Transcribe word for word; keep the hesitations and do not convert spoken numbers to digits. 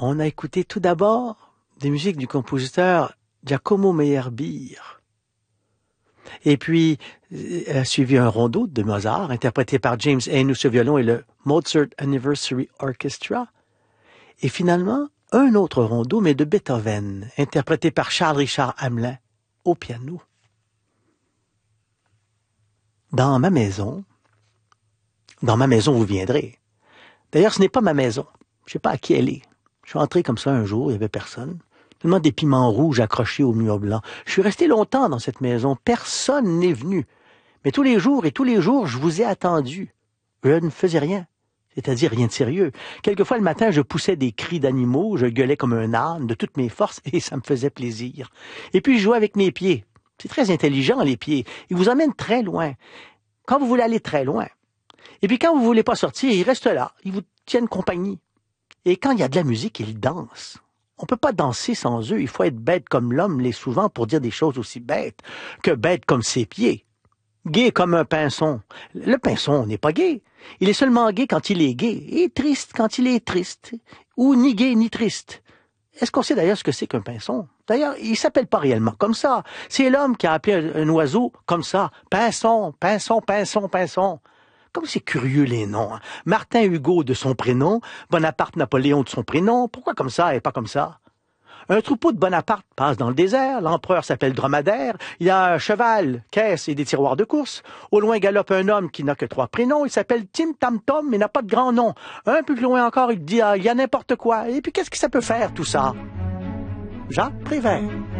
On a écouté tout d'abord des musiques du compositeur Giacomo Meyerbeer. Et puis, a suivi un rondo de Mozart, interprété par James Hainous au violon et le Mozart Anniversary Orchestra. Et finalement, un autre rondo, mais de Beethoven, interprété par Charles-Richard Hamelin au piano. Dans ma maison, dans ma maison vous viendrez. D'ailleurs, ce n'est pas ma maison. Je ne sais pas à qui elle est. Je suis entré comme ça un jour, il n'y avait personne. Seulement des piments rouges accrochés au mur blanc. Je suis resté longtemps dans cette maison. Personne n'est venu. Mais tous les jours et tous les jours, je vous ai attendu. Je ne faisais rien. C'est-à-dire rien de sérieux. Quelquefois, le matin, je poussais des cris d'animaux, je gueulais comme un âne de toutes mes forces et ça me faisait plaisir. Et puis, je jouais avec mes pieds. C'est très intelligent, les pieds. Ils vous emmènent très loin. Quand vous voulez aller très loin. Et puis, quand vous voulez pas sortir, ils restent là. Ils vous tiennent compagnie. Et quand il y a de la musique, ils dansent. On peut pas danser sans eux. Il faut être bête comme l'homme l'est souvent pour dire des choses aussi bêtes que bête comme ses pieds. Gai comme un pinson. Le pinson n'est pas gai. Il est seulement gai quand il est gai et triste quand il est triste. Ou ni gai ni triste. Est-ce qu'on sait d'ailleurs ce que c'est qu'un pinson? D'ailleurs, il s'appelle pas réellement comme ça. C'est l'homme qui a appelé un, un oiseau comme ça. Pinson, pinson, pinson, pinson. Comme c'est curieux les noms. Hein? Martin Hugo de son prénom, Bonaparte Napoléon de son prénom. Pourquoi comme ça et pas comme ça? Un troupeau de Bonaparte passe dans le désert, l'empereur s'appelle Dromadaire, il y a un cheval, caisse et des tiroirs de course. Au loin galope un homme qui n'a que trois prénoms, il s'appelle Tim Tam Tom mais n'a pas de grand nom. Un peu plus loin encore, il dit ah, il y a n'importe quoi. Et puis qu'est-ce que ça peut faire tout ça? Jacques Prévert.